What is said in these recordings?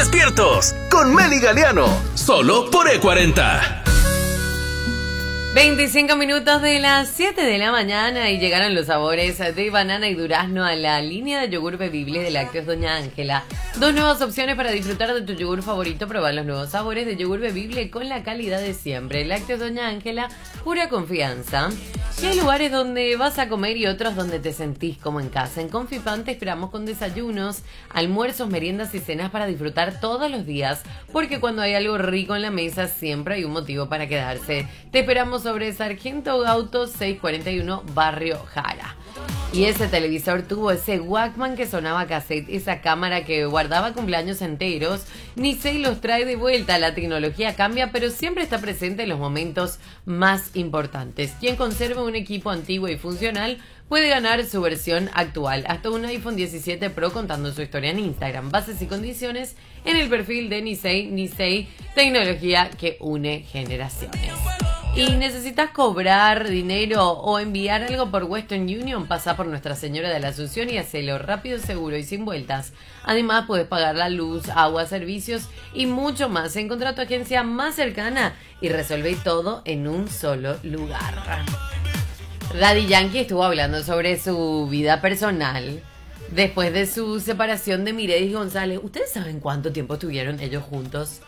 Despiertos con Meli Galeano, solo por E40. 25 minutos de las 7 de la mañana y llegaron los sabores de banana y durazno a la línea de yogur bebible de Lácteos Doña Ángela. 2 nuevas opciones para disfrutar de tu yogur favorito. Probar los nuevos sabores de yogur bebible con la calidad de siempre. Lácteos Doña Ángela, pura confianza. Y hay lugares donde vas a comer y otros donde te sentís como en casa. En Confipan te esperamos con desayunos, almuerzos, meriendas y cenas para disfrutar todos los días. Porque cuando hay algo rico en la mesa siempre hay un motivo para quedarse. Te esperamos sobre Sargento Gauto 641, Barrio Jara. Y ese televisor tuvo ese Walkman que sonaba cassette, esa cámara que guardaba cumpleaños enteros. Nisei los trae de vuelta. La tecnología cambia, pero siempre está presente en los momentos más importantes. Quien conserve un equipo antiguo y funcional puede ganar su versión actual. Hasta un iPhone 17 Pro contando su historia en Instagram. Bases y condiciones en el perfil de Nisei. Nisei, tecnología que une generaciones. ¿Y necesitas cobrar dinero o enviar algo por Western Union? Pasa por Nuestra Señora de la Asunción y hacelo rápido, seguro y sin vueltas. Además, puedes pagar la luz, agua, servicios y mucho más. Encontrá tu agencia más cercana y resolvé todo en un solo lugar. Daddy Yankee estuvo hablando sobre su vida personal después de su separación de Mireille González. ¿Ustedes saben cuánto tiempo estuvieron ellos juntos?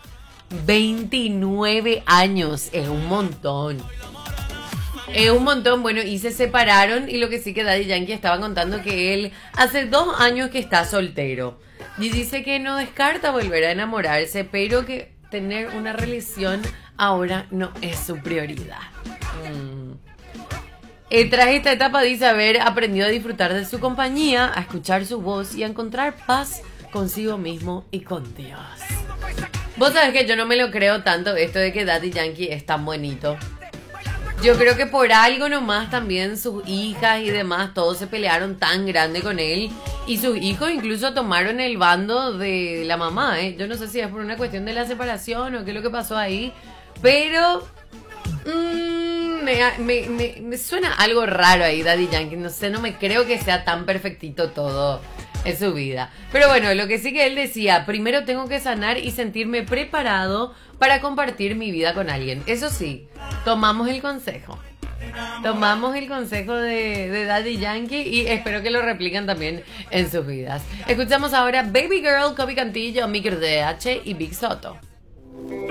29 años, es un montón. Es un montón, bueno, y se separaron y lo que sí que Daddy Yankee estaba contando que él hace 2 años que está soltero. Y dice que no descarta volver a enamorarse, pero que tener una relación ahora no es su prioridad. Tras esta etapa dice haber aprendido a disfrutar de su compañía, a escuchar su voz y a encontrar paz consigo mismo y con Dios. Vos sabés que yo no me lo creo tanto esto de que Daddy Yankee es tan bonito. Yo creo que por algo nomás también sus hijas y demás, todos se pelearon tan grande con él. Y sus hijos incluso tomaron el bando de la mamá, ¿eh? Yo no sé si es por una cuestión de la separación o qué es lo que pasó ahí. Pero me suena algo raro ahí Daddy Yankee. No sé, no me creo que sea tan perfectito todo en su vida. Pero bueno, lo que sí que él decía, primero tengo que sanar y sentirme preparado para compartir mi vida con alguien. Eso sí, tomamos el consejo. Tomamos el consejo de Daddy Yankee y espero que lo repliquen también en sus vidas. Escuchamos ahora Baby Girl, Kobe Cantillo, Micro DH y Big Soto.